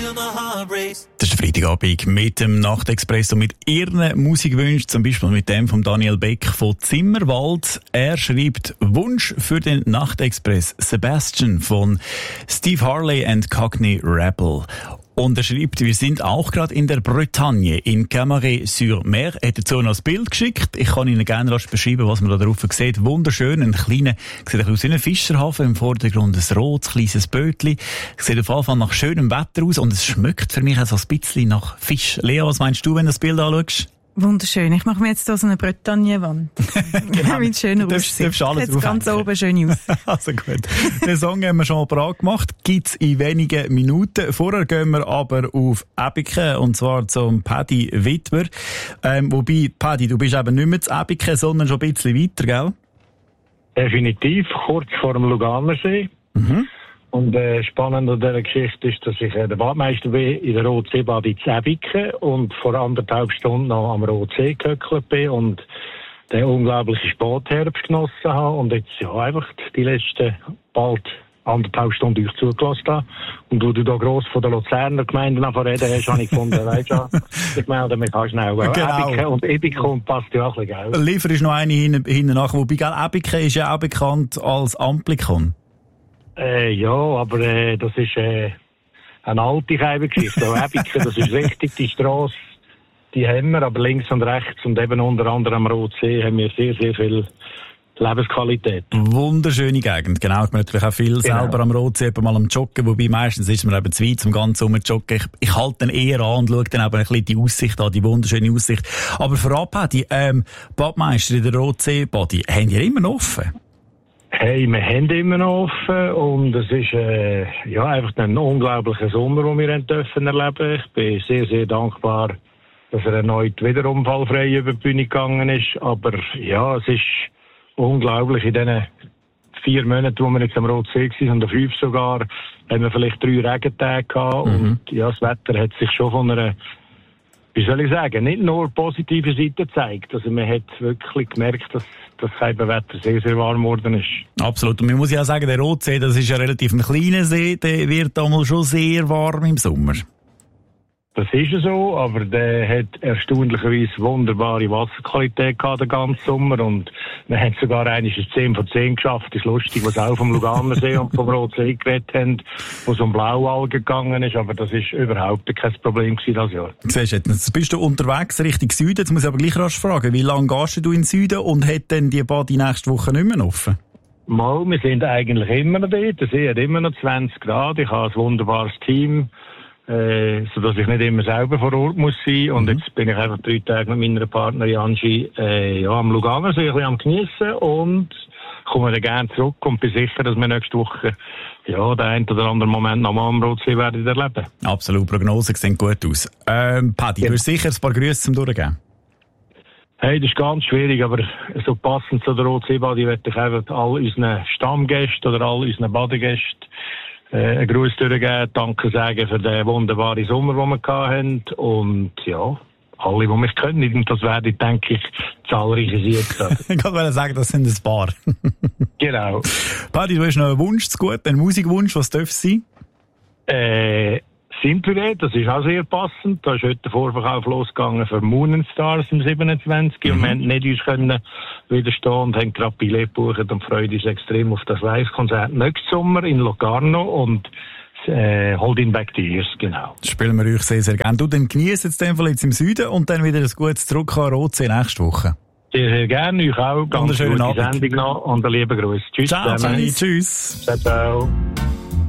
Das ist Freitagabend mit dem Nachtexpress und mit Ihren Musikwünschen, zum Beispiel mit dem von Daniel Beck von Zimmerwald. Er schreibt Wunsch für den Nachtexpress Sebastian von Steve Harley and Cockney Rebel. Und er schreibt, wir sind auch gerade in der Bretagne, in Camaret-sur-Mer. Er hat dazu noch ein Bild geschickt. Ich kann Ihnen gerne rasch beschreiben, was man da drauf sieht. Wunderschön, ein kleiner, sieht aus wie ein Fischerhafen, im Vordergrund ein rotes, kleines Bötli. Sieht auf jeden Fall nach schönem Wetter aus und es schmeckt für mich auch so ein bisschen nach Fisch. Lea, was meinst du, wenn du das Bild anschaust? Wunderschön. Ich mache mir jetzt hier so eine Bretagne-Wand. Genau. Mit schöner Aussicht. Jetzt ganz oben schön aus. Also gut. Den Song haben wir schon parat gemacht. Gibt's in wenigen Minuten. Vorher gehen wir aber auf Ebiken, und zwar zum Paddy Wittmer. Wobei, Paddy, du bist eben nicht mehr zu Ebiken, sondern schon ein bisschen weiter, gell? Definitiv. Kurz vor dem Luganersee. Mhm. Und spannend an dieser Geschichte ist, dass ich der Badmeister bin in der Rotseebade in Ebiken und vor 1,5 Stunden noch am Rotsee gehöckelt bin und den unglaublichen Spätherbst genossen habe und jetzt ja einfach die letzten bald 1,5 Stunden euch zugelassen habe. Und wo du da gross von der Luzerner Gemeinde reden hast, habe ich gefunden, weißt du, ich melde mich auch schnell. Genau. Ebiken und Ebiken passt ja auch ein bisschen, gell? Liefer ist noch eine hinten nach, wobei, gell, Ebiken ist ja auch bekannt als Amplikon. Ja, aber das ist eine alte Geschichte. Ebiken, das ist richtig, die Strasse, die haben wir, aber links und rechts und eben unter anderem am Rotsee haben wir sehr, sehr viel Lebensqualität. Wunderschöne Gegend, genau. Ich bin natürlich auch viel selber am Rotsee, mal am Joggen, wobei meistens ist man eben zu weit zum ganzen Joggen. Ich halte dann eher an und schaue dann eben ein bisschen die Aussicht an, die wunderschöne Aussicht. Aber vorab, Paddy, Badmeister in der Rotseebade, haben die immer noch offen? Hey, wir haben immer noch offen und es ist einfach ein unglaublicher Sommer, den wir dürfen erleben. Ich bin sehr, sehr dankbar, dass er erneut wieder unfallfrei über die Bühne gegangen ist. Aber ja, es ist unglaublich. In diesen 4 Monaten, wo wir jetzt am Rotsee waren, und 5 sogar, haben wir vielleicht 3 Regentage gehabt. Und ja, das Wetter hat sich schon von einer, wie soll ich sagen, nicht nur positive Seite gezeigt. Also man hat wirklich gemerkt, dass das Wetter sehr, sehr warm geworden ist. Absolut. Und man muss ja auch sagen, der Rotsee, das ist ja relativ ein kleiner See, der wird einmal schon sehr warm im Sommer. Das ist ja so, aber der hat erstaunlicherweise wunderbare Wasserqualität gehabt den ganzen Sommer und wir haben sogar ein 10 von 10 geschafft. Das ist lustig, was auch vom Luganersee und vom Rotsee geredet haben, wo es um Blaualgen gegangen ist, aber das ist überhaupt kein Problem gewesen das Jahr. Siehst du, jetzt bist du unterwegs Richtung Süden, jetzt muss ich aber gleich rasch fragen, wie lange gehst du in den Süden und hat denn die Bade nächste Woche nicht mehr offen? Mal, wir sind eigentlich immer noch dort, der See hat immer noch 20 Grad, ich habe ein wunderbares Team, sodass ich nicht immer selber vor Ort muss sein. Und jetzt bin ich einfach 3 Tage mit meiner Partnerin Angie am Luganersee ein bisschen am Geniessen und komme dann gerne zurück und bin sicher, dass wir nächste Woche den einen oder anderen Moment noch mal am Rotsee werden erleben. Absolut, Prognosen sehen gut aus. Paddy, du hast sicher ein paar Grüße zum Durchgehen. Hey, das ist ganz schwierig, aber so passend zu der Rotseebade werde ich einfach all unseren Stammgästen oder all unseren Badegästen einen Gruß durchgeben, Danke sagen für den wunderbaren Sommer, den wir hatten. Und ja, alle, die mich kennen, und das werde ich, denke ich, zahlreiche Siege. Ich wollte sagen, das sind ein paar. Genau. Paddy, du hast noch einen Wunsch zu gut, einen Musikwunsch, was darf es sein? Simple, das ist auch sehr passend. Da ist heute der Vorverkauf losgegangen für Moon and Stars am 27. Und wir haben nicht uns können widerstehen und haben gerade Billett gebucht und freuen uns extrem auf das Live-Konzert nächsten Sommer in Locarno und Holding Back the Years, genau. Das spielen wir euch sehr, sehr gerne. Du, dann genießt jetzt den Fall jetzt im Süden und dann wieder ein gutes Zurück an Rotsee nächste Woche. Sehr, sehr gerne. Euch auch. Ganz schönen gute Abend. Sendung noch und einen lieben Gruß. Tschüss. Ciao, tschüss. Ciao, ciao.